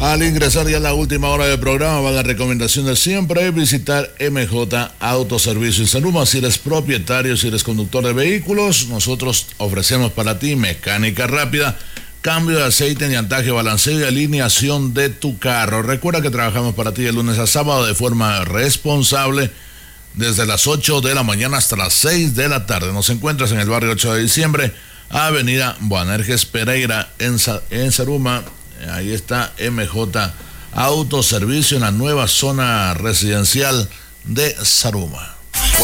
Al ingresar ya a la última hora del programa, va la recomendación de siempre, visitar MJ Autoservicio en Saruma. Si eres propietario, si eres conductor de vehículos, nosotros ofrecemos para ti mecánica rápida, cambio de aceite, llantaje, balanceo y alineación de tu carro. Recuerda que trabajamos para ti de lunes a sábado de forma responsable, desde las 8 de la mañana hasta las 6 de la tarde. Nos encuentras en el barrio 8 de diciembre, avenida Boanerges Pereira, en Saruma. Ahí está MJ Autoservicio en la nueva zona residencial de Saruma.